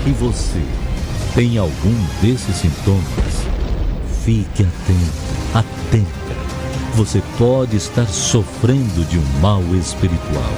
E você tem algum desses sintomas? Fique atenta. Você pode estar sofrendo de um mal espiritual.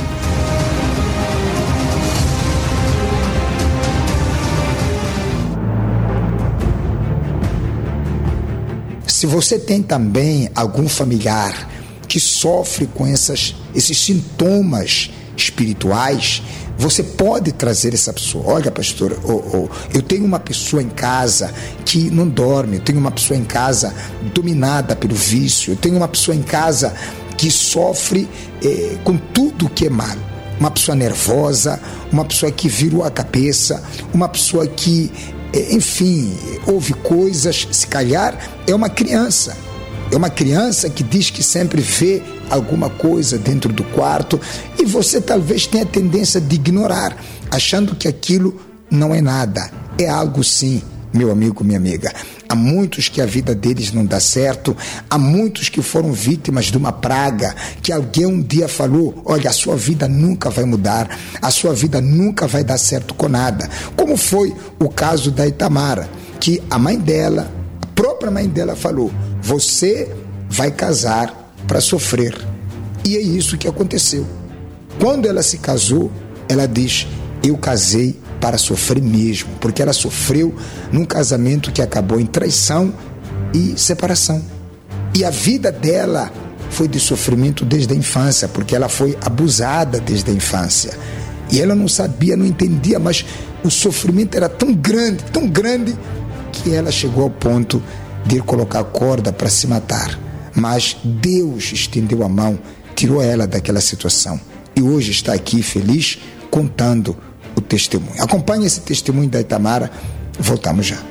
Se você tem também algum familiar que sofre com esses sintomas espirituais, você pode trazer essa pessoa. Olha, pastor, eu tenho uma pessoa em casa que não dorme, eu tenho uma pessoa em casa dominada pelo vício, eu tenho uma pessoa em casa que sofre com tudo que é mal. Uma pessoa nervosa, uma pessoa que virou a cabeça, uma pessoa que, enfim, ouve coisas, se calhar é uma criança. É uma criança que diz que sempre vê alguma coisa dentro do quarto e você talvez tenha a tendência de ignorar, achando que aquilo não é nada. É algo sim, meu amigo, minha amiga. Há muitos que a vida deles não dá certo, há muitos que foram vítimas de uma praga, que alguém um dia falou, olha, a sua vida nunca vai mudar, a sua vida nunca vai dar certo com nada. Como foi o caso da Itamara, que a mãe dela, a própria mãe dela falou, você vai casar para sofrer. E é isso que aconteceu. Quando ela se casou, ela diz, eu casei para sofrer mesmo, porque ela sofreu num casamento que acabou em traição e separação. E a vida dela foi de sofrimento desde a infância, porque ela foi abusada desde a infância. E ela não sabia, não entendia, mas o sofrimento era tão grande, que ela chegou ao ponto de colocar a corda para se matar. Mas Deus estendeu a mão, tirou ela daquela situação. E hoje está aqui feliz, contando o testemunho. Acompanhe esse testemunho da Itamara. Voltamos já.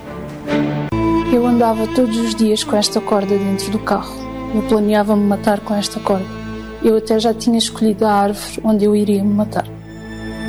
Eu andava todos os dias com esta corda dentro do carro. Eu planeava me matar com esta corda. Eu até já tinha escolhido a árvore onde eu iria me matar.